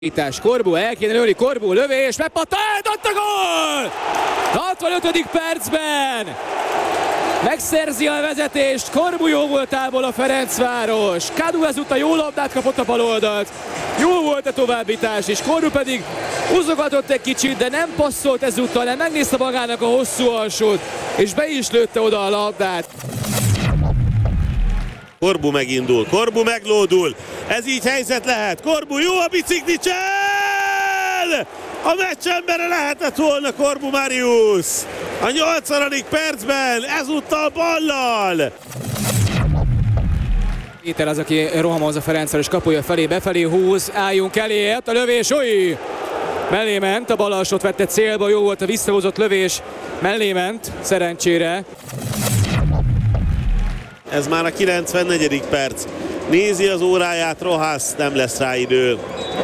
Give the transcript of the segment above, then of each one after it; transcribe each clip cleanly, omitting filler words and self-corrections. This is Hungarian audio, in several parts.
Korbu, el kéne lőni, Korbu lövés, megpattant, ott a gól! 65. percben megszerzi a vezetést, Korbu jó voltából a Ferencváros. Kadu ezúttal jó labdát kapott a baloldalt, jó volt a továbbítás, és Korbu pedig húzogatott egy kicsit, de nem passzolt ezúttal, nem megnézte magának a hosszú alsót, és be is lőtte oda a labdát. Korbu megindul, Korbu meglódul, ez így helyzet lehet, Korbu jó a bicikli csel! A meccs embere lehetett volna Korbu Marius! A 80. percben, ezúttal ballal! Péter az, aki rohamoz a Ferencváros kapuja felé, befelé húz, álljunk elé, a lövés, oly! Mellé ment, a bal alsót vette célba, jó volt a visszahozott lövés, mellé ment, szerencsére. Ez már a 94. perc. Nézi az óráját Rohász, nem lesz rá idő.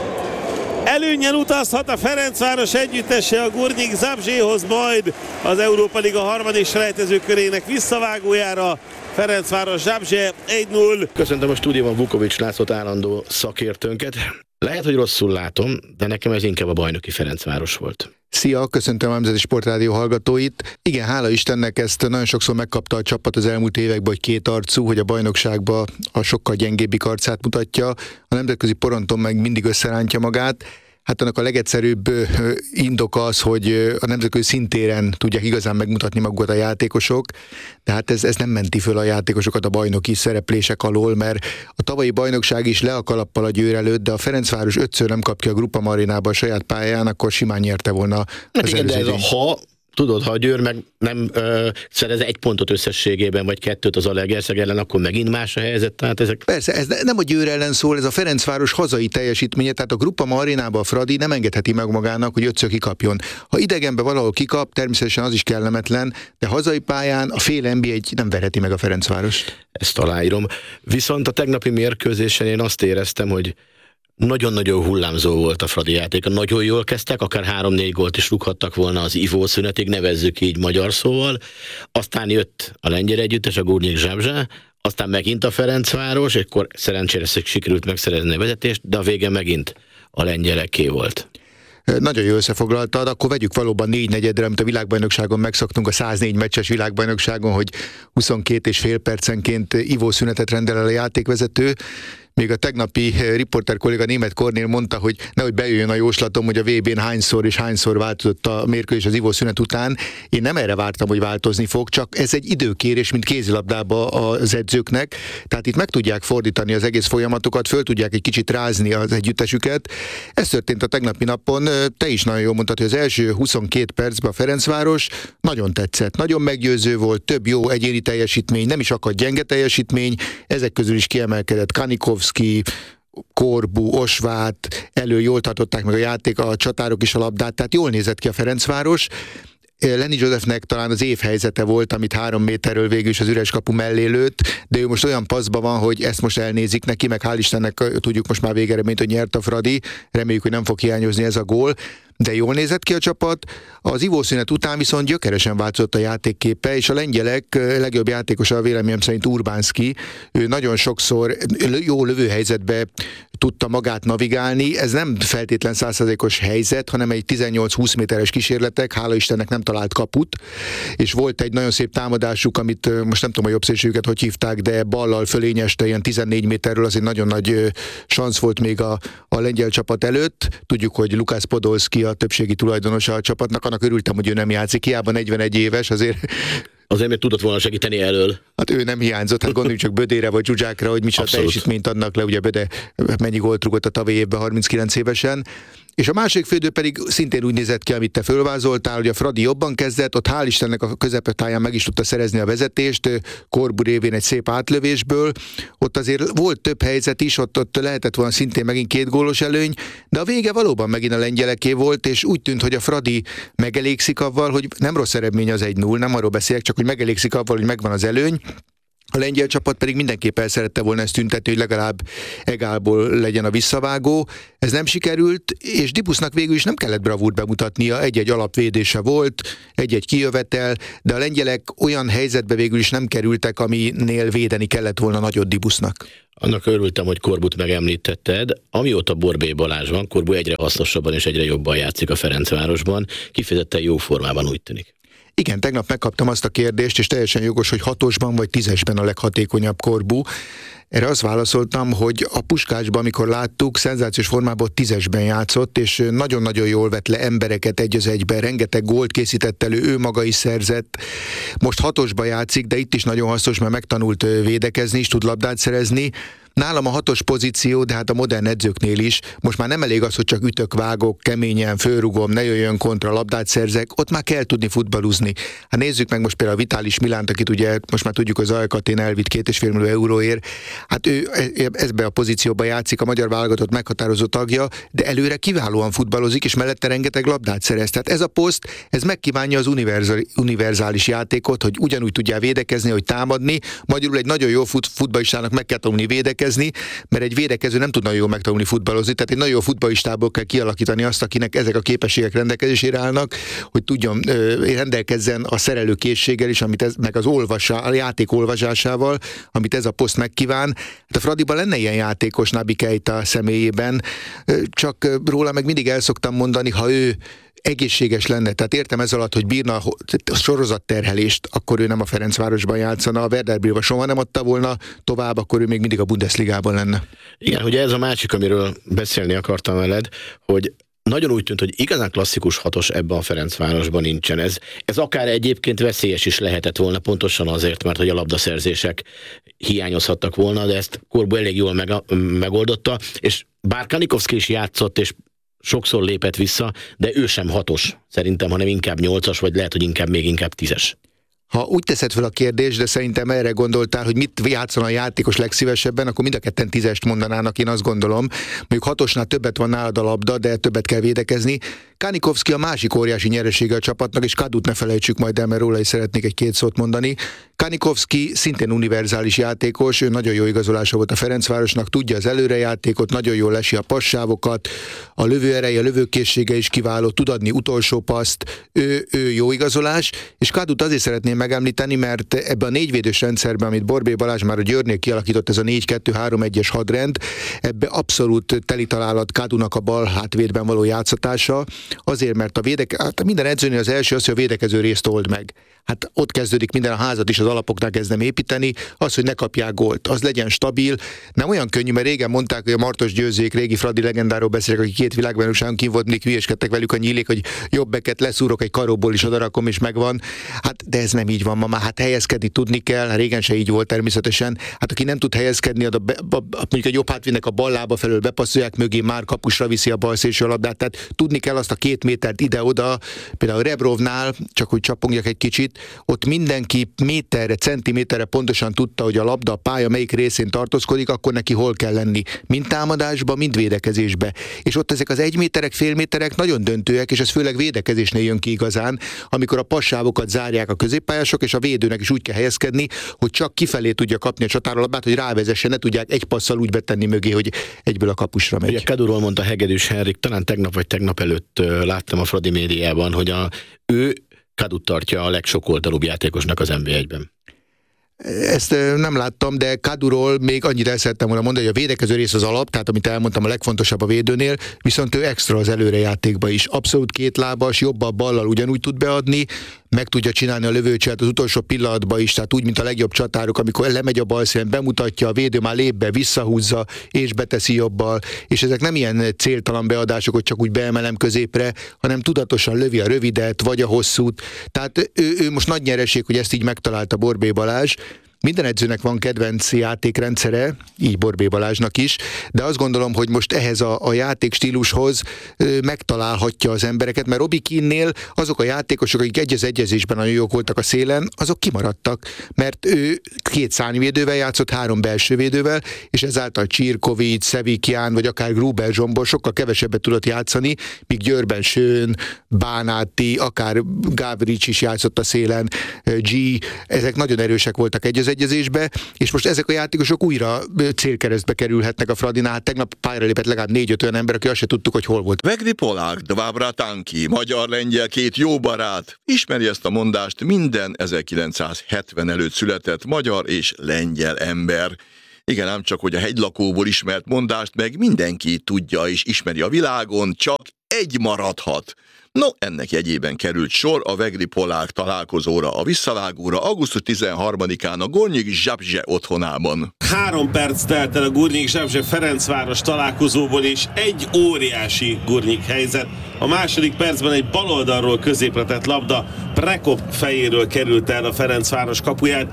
Előnnyel utazhat a Ferencváros együttese a Gurnik Zabrzehoz majd az Európa Liga harmadik selejtező körének visszavágójára. Ferencváros Zabrze 1-0. Köszöntöm a stúdióban Vukovics Lászlót, állandó szakértőnket. Lehet, hogy rosszul látom, de nekem ez inkább a bajnoki Ferencváros volt. Szia, köszöntöm a Nemzeti Sportrádió hallgatóit. Igen, hála Istennek, ezt nagyon sokszor megkapta a csapat az elmúlt években, hogy kétarcú, hogy a bajnokságban a sokkal gyengébbik arcát mutatja, a nemzetközi poronton meg mindig összerántja magát. Hát annak a legegyszerűbb indoka az, hogy a nemzetközi szintéren tudják igazán megmutatni magukat a játékosok, de hát ez nem menti föl a játékosokat a bajnoki szereplések alól, mert a tavalyi bajnokság is le a kalappal a Győr előtt, de a Ferencváros 5-ször nem kapja a Grupama Arénába a saját pályán, akkor simán nyerte volna az előző. Tudod, ha a Győr meg nem szerez egy pontot összességében, vagy kettőt az Zalaegerszeg ellen, akkor megint más a helyzet. Tehát ezek... Persze, ez nem a Győr ellen szól, ez a Ferencváros hazai teljesítménye, tehát a Grupama Arénába a Fradi nem engedheti meg magának, hogy 5-ször kikapjon. Ha idegenben valahol kikap, természetesen az is kellemetlen, de hazai pályán a fél NB1 nem verheti meg a Ferencvárost. Ezt aláírom. Viszont a tegnapi mérkőzésen én azt éreztem, hogy nagyon-nagyon hullámzó volt a Fradi játéka. Nagyon jól kezdtek, akár 3-4 gólt is rúghattak volna az ivószünetig, nevezzük így magyar szóval. Aztán jött a lengyel együttes, a Gurnik Zabrze, aztán megint a Ferencváros, és akkor szerencsére sikerült megszerezni a vezetést, de a vége megint a lengyeleké volt. Nagyon jól összefoglaltad, akkor vegyük valóban 4-4-re, amit a világbajnokságon megszoktunk, a 104 meccses világbajnokságon, hogy 22,5 percenként ivószünetet rendel el a játékvezető. Még a tegnapi riporter kolléga Németh Kornél mondta, hogy nehogy bejöjjön a jóslatom, hogy a VB-n hányszor változott a mérkőzés az ivószünet után. Én nem erre vártam, hogy változni fog, csak ez egy időkérés, mint kézilabdába az edzőknek. Tehát itt meg tudják fordítani az egész folyamatokat, föl tudják egy kicsit rázni az együttesüket. Ez történt a tegnapi napon. Te is nagyon jól mondtad, hogy az első 22 percben a Ferencváros nagyon tetszett. Nagyon meggyőző volt, több jó egyéni teljesítmény, nem is akadt gyenge teljesítmény. Ezek közül is kiemelkedett Kanikovszki, Korbu, Osvát, jól tartották meg a csatárok is a labdát, tehát jól nézett ki a Ferencváros. Lenny Josephnek talán az év helyzete volt, amit 3 méterről végül is az üres kapu mellé lőtt, de ő most olyan passzban van, hogy ezt most elnézik neki, meg hál' Istennek tudjuk most már végeredményt, hogy nyert a Fradi, reméljük, hogy nem fog hiányozni ez a gól, de jól nézett ki a csapat. Az ivószünet után viszont gyökeresen változott a játékképe, és a lengyelek legjobb játékosa a véleményem szerint Urbánszki. Ő nagyon sokszor jó lövőhelyzetbe tudta magát navigálni. Ez nem feltétlen 100%-os helyzet, hanem egy 18-20 méteres kísérletek, hála Istennek nem talált kaput, és volt egy nagyon szép támadásuk, amit most nem tudom a jobb szélsőjüket hogy hívták, de ballal fölényeste ilyen 14 méterről, az egy nagyon nagy szansz volt még a lengyel csapat előtt. Tudjuk, hogy Lukács Podolski a többségi tulajdonosa a csapatnak, annak örültem, hogy ő nem játszik, hiába 41 éves, azért még tudott volna segíteni elől. Hát ő nem hiányzott, hát gondoljunk csak Bödére vagy Zsuzsákra, hogy micsoda teljesítményt adnak le, ugye Böde mennyi gólt rúgott a tavalyi évben 39 évesen. És a másik félidő pedig szintén úgy nézett ki, amit te fölvázoltál, hogy a Fradi jobban kezdett, ott hál' Istennek a közepetáján meg is tudta szerezni a vezetést, Korbu révén egy szép átlövésből. Ott azért volt több helyzet is, ott lehetett volna szintén megint 2 gólos előny, de a vége valóban megint a lengyeleké volt, és úgy tűnt, hogy a Fradi megelégszik avval, hogy nem rossz eredmény az 1-0, nem arról beszélek, csak hogy megelégszik avval, hogy megvan az előny. A lengyel csapat pedig mindenképp el szerette volna ezt tüntetni, hogy legalább egálból legyen a visszavágó. Ez nem sikerült, és Dibusznak végül is nem kellett bravúrt bemutatnia, egy-egy alapvédése volt, egy-egy kijövetel, de a lengyelek olyan helyzetbe végül is nem kerültek, aminél védeni kellett volna nagyot Dibusznak. Annak örültem, hogy Korbut megemlítetted. Amióta Borbély Balázs van, Korbu egyre hasznosabban és egyre jobban játszik a Ferencvárosban. Kifejezetten jó formában úgy tűnik. Igen, tegnap megkaptam azt a kérdést, és teljesen jogos, hogy 6-osban vagy 10-esben a leghatékonyabb Korbu. Erre azt válaszoltam, hogy a Puskásban, amikor láttuk, szenzációs formában 10-esben játszott, és nagyon-nagyon jól vett le embereket egy az egyben, rengeteg gólt készített elő, ő maga is szerzett. Most 6-osban játszik, de itt is nagyon hasznos, mert megtanult védekezni, és tud labdát szerezni. Nálam a 6-os pozíció, de hát a modern edzőknél is, most már nem elég az, hogy csak ütök, vágok, keményen, fölrugom, ne jöjjön kontra, labdát szerzek, ott már kell tudni futballuzni. Hát nézzük meg most például a Vitális Milánt, akit ugye most már tudjuk, hogy Zajka Katén elvitt 2,5 millió euróért. Hát ő ebbe a pozícióba játszik, a magyar válogatott meghatározó tagja, de előre kiválóan futballozik, és mellette rengeteg labdát szerez. Tehát ez a poszt, ez megkívánja az univerzális játékot, hogy ugyanúgy tudjál védekezni, hogy támadni. Magyarul egy nagyon jó futballistának meg kell tanulni védekezni, mert egy védekező nem tud nagyon jól megtanulni futballozni, tehát egy nagyon jó futballistából kell kialakítani azt, akinek ezek a képességek rendelkezésére állnak, hogy tudjon rendelkezzen a szerelőkészséggel is, meg a játék olvasásával, amit ez a poszt megkíván. Hát a Fradiban lenne ilyen játékos Naby Keita személyében, csak róla meg mindig el szoktam mondani, ha ő egészséges lenne, tehát értem ez alatt, hogy bírna a sorozatterhelést, akkor ő nem a Ferencvárosban játszana, a Werder Brügge soha nem adta volna tovább, akkor ő még mindig a Bundesligában lenne. Igen, ugye ez a másik, amiről beszélni akartam veled, hogy nagyon úgy tűnt, hogy igazán klasszikus 6-os ebben a Ferencvárosban nincsen. Ez akár egyébként veszélyes is lehetett volna, pontosan azért, mert hogy a labdaszerzések hiányozhattak volna, de ezt Korbu elég jól megoldotta, és bár Kanikovszki is játszott, és sokszor lépett vissza, de ő sem 6-os szerintem, hanem inkább 8-as, vagy lehet, hogy inkább 10-es. Ha úgy teszed fel a kérdést, de szerintem erre gondoltál, hogy mit játszana a játékos legszívesebben, akkor mind a ketten 10-est mondanának, én azt gondolom. Mondjuk 6-osnál többet van nálad a labda, de többet kell védekezni. Kanikovszki a másik óriási nyeresége a csapatnak, és Kadut ne felejtsük majd el, mert róla is szeretnék egy-két szót mondani. Kanikovszki szintén univerzális játékos, ő nagyon jó igazolása volt a Ferencvárosnak, tudja az előrejátékot, nagyon jól lesi a passávokat, a lövőereje, a lövőkészsége is kiváló, tud adni utolsó paszt, ő jó igazolás, és Kadut azért szeretném megemlíteni, mert ebben a négyvédős rendszerben, amit Borbély Balázs már a Győrnél kialakított, ez a 4-2-3-1-es hadrend, ebbe abszolút teli találat Kadunak a bal hátvédben való játszatása, azért, mert minden edzőnél az első az, hogy a védekező részt old meg. Hát ott kezdődik minden, a házat is az alapoknál kezdem építeni, az, hogy ne kapják gólt, az legyen stabil. Nem olyan könnyű, mert régen mondták, hogy a Martos Győzők, régi Fradi legendáról beszélek, akik 2 világbajnokságon kint volt, mindig hülyeskedtek velük a nyílék, hogy jobbeket leszúrok egy karóból is, odarakom és megvan. Hát de ez nem így van ma már, hát helyezkedni tudni kell, régen se így volt természetesen. Hát aki nem tud helyezkedni, mondjuk egy jobb hátvédnek a bal lába felől bepasszolják mögé, már kapusra viszi a bal szélső labdát, tehát tudni kell azt a 2 métert ide-oda, például Rebrovnál, csak hogy csapongjak egy kicsit, ott mindenki méterre, centiméterre pontosan tudta, hogy a labda, a pálya melyik részén tartózkodik, akkor neki hol kell lenni. Mind támadásba, mind védekezésbe. És ott ezek az 1 méterek, fél méterek nagyon döntőek, és ez főleg védekezésnél jön ki igazán, amikor a passávokat zárják a középpályások, és a védőnek is úgy kell helyezkedni, hogy csak kifelé tudja kapni a csatárolabdát, hogy rávezesse, ne tudják egy passzal úgy betenni mögé, hogy egyből a kapusra megy. Ugye Kaduról mondta Hegedűs Henrik, talán tegnap vagy tegnap előtt láttam a Fradi médiában, hogy ő Kadut tartja a legsokoltalúbb játékosnak az NB1-ben. Ezt nem láttam, de Kaduról még annyit el szerettem volna mondani, hogy a védekező rész az alap, tehát amit elmondtam, a legfontosabb a védőnél, viszont ő extra az előrejátékba is. Abszolút kétlábas, jobbal, ballal ugyanúgy tud beadni, meg tudja csinálni a lövőcselt az utolsó pillanatban is, tehát úgy, mint a legjobb csatárok, amikor lemegy a balszínen, bemutatja, a védő már lép be, visszahúzza, és beteszi jobbal, és ezek nem ilyen céltalan beadások, hogy csak úgy beemelem középre, hanem tudatosan lövi a rövidet, vagy a hosszút. Tehát ő most nagy nyereség, hogy ezt így megtalálta Borbély Balázs. Minden edzőnek van kedvenc játékrendszere, így Borbély Balázsnak is, de azt gondolom, hogy most ehhez a játékstílushoz megtalálhatja az embereket, mert Robbie Keane-nél azok a játékosok, akik egy-egyezésben nagyon jók voltak a szélen, azok kimaradtak, mert ő 2 szárnyvédővel játszott, 3 belsővédővel, és ezáltal Csirkovics, Szevikján, vagy akár Gruber Zsombor sokkal kevesebbet tudott játszani, míg Győrben Schön, Bánáti, akár Gavrics is játszott a szélen, G, ezek nagyon erősek voltak egyezésbe, és most ezek a játékosok újra célkeresztbe kerülhetnek a Fradinál. Tegnap pályára lépett legalább 4-5 olyan ember, aki azt se tudtuk, hogy hol volt. Vegdi Polák, dva bratanki, magyar-lengyel 2 jó barát. Ismeri ezt a mondást minden 1970 előtt született magyar és lengyel ember. Igen, ám csak, hogy a hegylakóból ismert mondást meg mindenki tudja és ismeri a világon, csak egy maradhat. No, ennek jegyében került sor a Vegri Polák találkozóra, a visszavágóra augusztus 13-án a Gornyik Zabrze otthonában. 3 perc telt el a Gornyik Zabrze Ferencváros találkozóból, és egy óriási Gornyik helyzet. A második percben egy baloldalról középre tett labda Prekop fejéről került el a Ferencváros kapuját.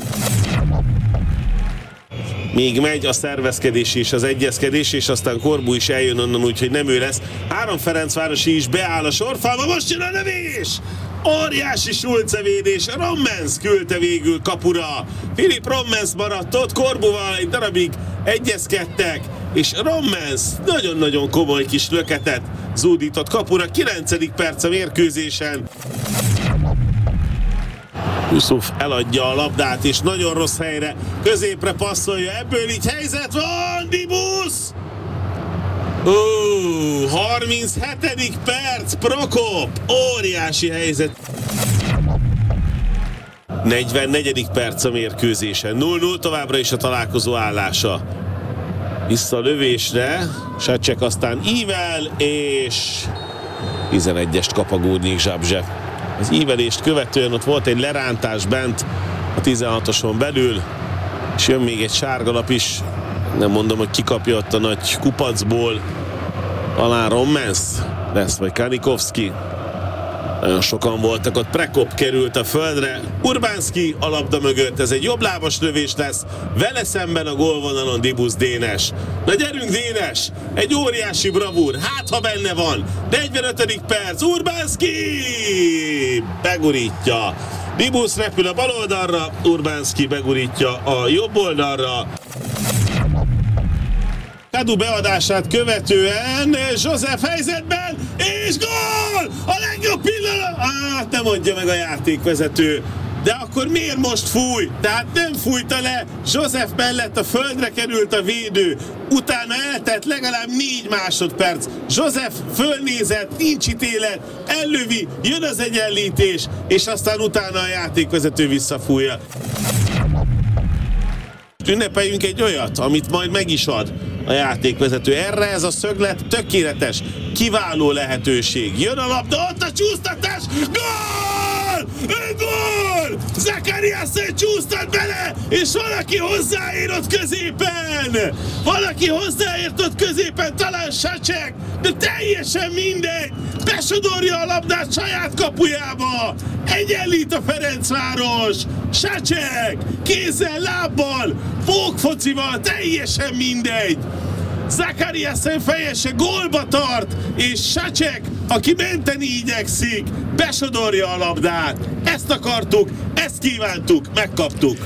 Még megy a szervezkedés és az egyezkedés, és aztán Korbu is eljön onnan, úgyhogy nem ő lesz. 3 ferencvárosi is beáll a sorfalba, most jön a lövés! Óriási Schulze védés, Rommens küldte végül kapura. Filip Rommens maradt ott, Korbuval egy darabig egyezkedtek, és Rommens nagyon-nagyon komoly kis löketet zúdított kapura. 9. perc a mérkőzésen. Yusuf eladja a labdát, és nagyon rossz helyre, középre passzolja, ebből így helyzet van, Dibus! 37. perc, Prokop, óriási helyzet. 44. perc a mérkőzésen, 0-0 továbbra is a találkozó állása. Vissza a lövésre, Sacek aztán ível, és 11-est kap a Gornyik Zabrze. Az ívelést követően ott volt egy lerántás bent a 16-oson belül, és jön még egy sárgalap is. Nem mondom, hogy kikapja ott a nagy kupacból. Alán Rommens lesz, vagy Kanikovski. Nagyon sokan voltak ott, Prekop került a földre, Urbánszki a labda mögött, ez egy jobblábas lövés lesz, vele szemben a gólvonalon Dibus Dénes. Na gyerünk Dénes, egy óriási bravúr, hát ha benne van, 45. perc, Urbánszki begurítja. Dibus repül a bal oldalra, Urbánszki begurítja a jobb oldalra. Kadu beadását követően József helyzetben, és gól! A legjobb pillanat! Hát nem mondja meg a játékvezető. De akkor miért most fúj? Tehát nem fújta le, József mellett a földre került a védő. Utána eltett legalább 4 másodperc. József fölnézett, nincs ítélet, ellövi, jön az egyenlítés, és aztán utána a játékvezető visszafújja. Ünnepeljünk egy olyat, amit majd meg is ad a játékvezető. Erre ez a szöglet tökéletes, kiváló lehetőség. Jön a labda, ott a csúsztatás, gól! Gól! Zakariasen csúsztat bele, és valaki hozzáért középen! Valaki hozzáért ott középen, talán Sacek, de teljesen mindegy! Besodorja a labdát saját kapujába! Egyenlít a Ferencváros! Sacek! Kézzel, lábbal, pókfocival, teljesen mindegy! Zakariasen fejese gólba tart, és Sacek, aki menteni igyekszik, besodorja a labdát. Ezt akartuk, ezt kívántuk, megkaptuk.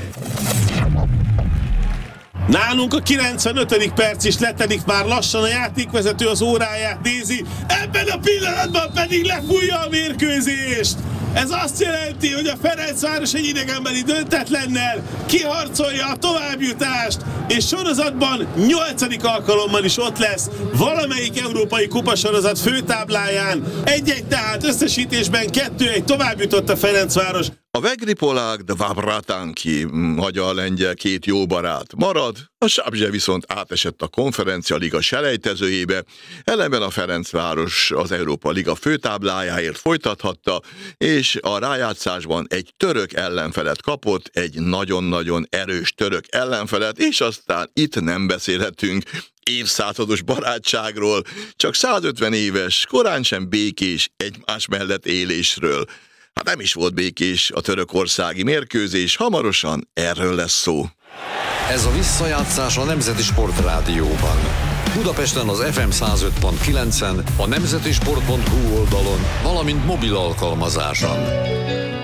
Nálunk a 95. perc is letelik, már lassan a játékvezető az óráját nézi, ebben a pillanatban pedig lefújja a mérkőzést. Ez azt jelenti, hogy a Ferencváros egy idegenbeli döntetlennel kiharcolja a továbbjutást, és sorozatban 8. alkalommal is ott lesz valamelyik európai kupasorozat főtábláján. 1-1 tehát összesítésben 2-1 továbbjutott a Ferencváros. A Vegri Polák, de Vabratanki, magyar-lengyel 2 jó barát marad, a Zabrze viszont átesett a Konferencia Liga selejtezőjébe, ellenben a Ferencváros az Európa Liga főtáblájáért folytathatta, és a rájátszásban egy török ellenfelet kapott, egy nagyon-nagyon erős török ellenfelet, és aztán itt nem beszélhetünk évszázados barátságról, csak 150 éves, korán sem békés egymás mellett élésről. Hát nem is volt békés a törökországi mérkőzés, hamarosan erről lesz szó. Ez a visszajátszás a Nemzeti Sportrádióban. Budapesten az FM 105.9-en, a nemzetisport.hu oldalon, valamint mobil alkalmazáson.